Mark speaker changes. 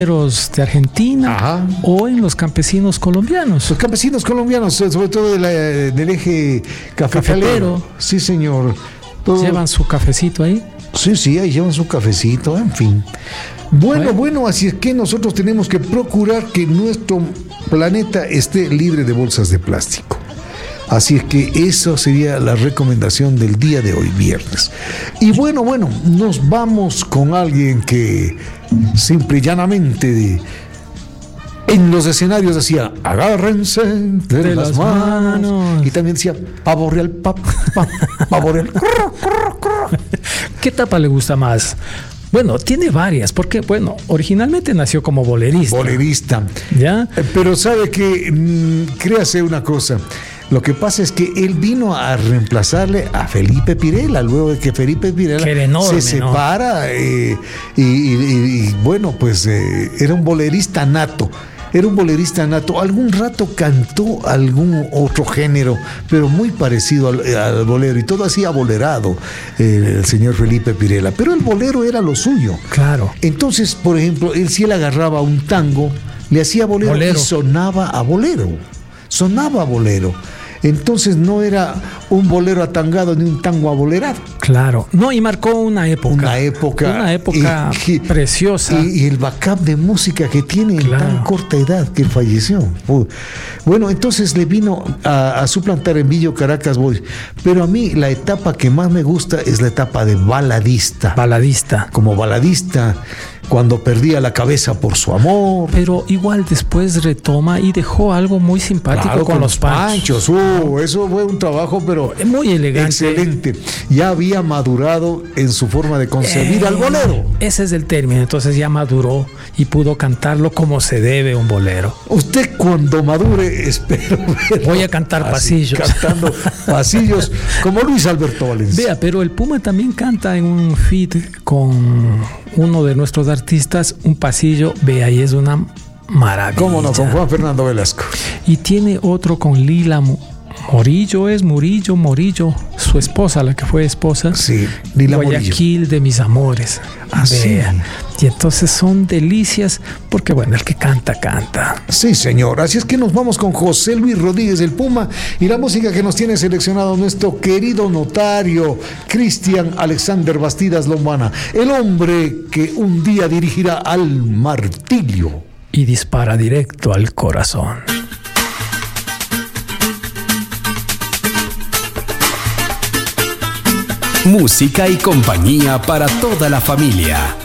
Speaker 1: de Argentina.
Speaker 2: Ajá.
Speaker 1: O en los campesinos colombianos.
Speaker 2: Los campesinos colombianos, sobre todo del eje cafetalero. Sí, señor.
Speaker 1: Llevan su cafecito ahí.
Speaker 2: Sí, ahí llevan su cafecito, en fin. Bueno, así es que nosotros tenemos que procurar que nuestro planeta esté libre de bolsas de plástico. Así es que eso sería la recomendación del día de hoy, viernes. Y bueno, nos vamos con alguien que simple y llanamente en los escenarios decía, agárrense de las manos. Y también decía, pavo real, pavo real.
Speaker 1: ¿Qué etapa le gusta más? Bueno, tiene varias, porque, originalmente nació como bolerista.
Speaker 2: ¿Ya? Pero sabe que, créase una cosa, lo que pasa es que él vino a reemplazarle a Felipe Pirela, luego de que Felipe Pirela se separa, era un bolerista nato. Algún rato cantó algún otro género, pero muy parecido al bolero, y todo así abolerado, el señor Felipe Pirela. Pero el bolero era lo suyo.
Speaker 1: Claro.
Speaker 2: Entonces, por ejemplo, si él agarraba un tango, le hacía bolero. Y sonaba a bolero. Entonces no era un bolero atangado ni un tango abolerado.
Speaker 1: Claro. No, y marcó una época preciosa.
Speaker 2: Y el backup de música que tiene en tan corta edad que falleció. Bueno, entonces le vino a suplantar en Billo Caracas Boys. Pero a mí la etapa que más me gusta es la etapa de baladista. Como baladista, cuando perdía la cabeza por su amor.
Speaker 1: Pero igual después retoma y dejó algo muy simpático con los Panchos.
Speaker 2: Eso fue un trabajo, pero
Speaker 1: muy elegante.
Speaker 2: Excelente. Ya había madurado en su forma de concebir al bolero.
Speaker 1: Ese es el término. Entonces ya maduró y pudo cantarlo como se debe un bolero.
Speaker 2: Usted cuando madure, espero verlo.
Speaker 1: Voy a cantar pasillos.
Speaker 2: Cantando pasillos como Luis Alberto Valencia.
Speaker 1: Vea, pero el Puma también canta en un feat con uno de nuestros artistas, un pasillo. Vea, y es una maravilla.
Speaker 2: ¿Cómo no? Con Juan Fernando Velasco.
Speaker 1: Y tiene otro con Lila Morillo, su esposa, la que fue esposa.
Speaker 2: Sí, Lila
Speaker 1: Guayaquil
Speaker 2: Morillo.
Speaker 1: De mis amores.
Speaker 2: Vean.
Speaker 1: Y entonces son delicias, porque el que canta.
Speaker 2: Sí, señor. Así es que nos vamos con José Luis Rodríguez, el Puma, y la música que nos tiene seleccionado nuestro querido notario Cristian Alexander Bastidas Lombana, el hombre que un día dirigirá al martillo
Speaker 1: y dispara directo al corazón.
Speaker 3: Música y compañía para toda la familia.